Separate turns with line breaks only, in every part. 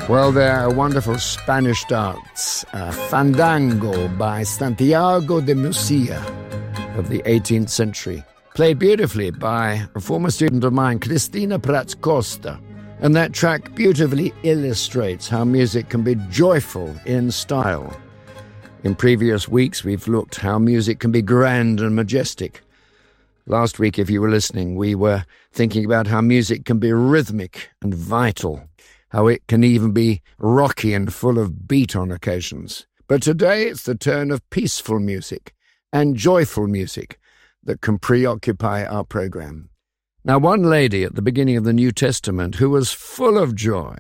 Well, they're a wonderful Spanish dance, Fandango by Santiago de Murcia of the 18th century, played beautifully by a former student of mine, Cristina Prats Costa. And that track beautifully illustrates how music can be joyful in style. In previous weeks, we've looked how music can be grand and majestic. Last week, if you were listening, we were thinking about how music can be rhythmic and vital, how it can even be rocky and full of beat on occasions. But today it's the turn of peaceful music and joyful music that can preoccupy our program. Now, one lady at the beginning of the New Testament who was full of joy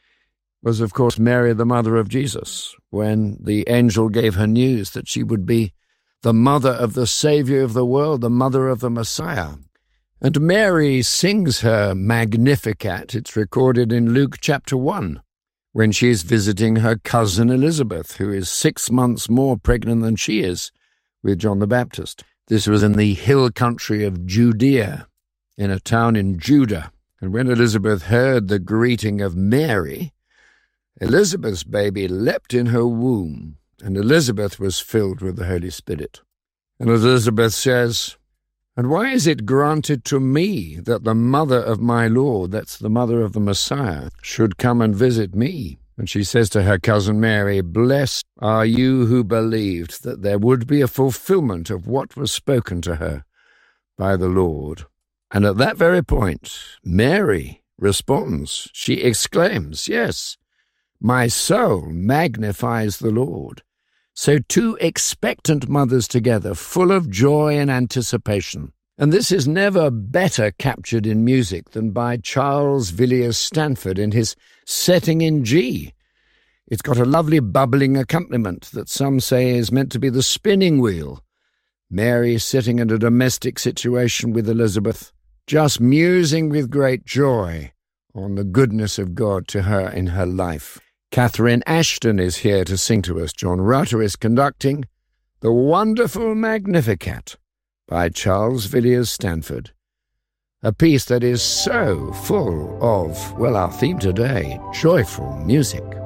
was, of course, Mary, the mother of Jesus, when the angel gave her news that she would be the mother of the Saviour of the world, the mother of the Messiah. And Mary sings her Magnificat. It's recorded in Luke chapter 1, when she is visiting her cousin Elizabeth, who is 6 months more pregnant than she is with John the Baptist. This was in the hill country of Judea, in a town in Judah. And when Elizabeth heard the greeting of Mary, Elizabeth's baby leapt in her womb, and Elizabeth was filled with the Holy Spirit. And Elizabeth says, "And why is it granted to me that the mother of my Lord," that's the mother of the Messiah, "should come and visit me?" And she says to her cousin Mary, "Blessed are you who believed that there would be a fulfillment of what was spoken to her by the Lord." And at that very point, Mary responds. She exclaims, "Yes, my soul magnifies the Lord." So two expectant mothers together, full of joy and anticipation. And this is never better captured in music than by Charles Villiers Stanford in his Setting in G. It's got a lovely bubbling accompaniment that some say is meant to be the spinning wheel. Mary sitting in a domestic situation with Elizabeth, just musing with great joy on the goodness of God to her in her life. Catherine Ashton is here to sing to us. John Rutter is conducting the wonderful Magnificat by Charles Villiers Stanford, a piece that is so full of, well, our theme today, joyful music.